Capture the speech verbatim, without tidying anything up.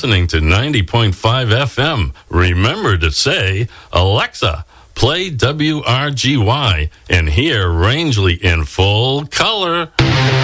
listening to ninety point five F M. Remember to say, Alexa, play W R G Y and hear Rangeley in full color.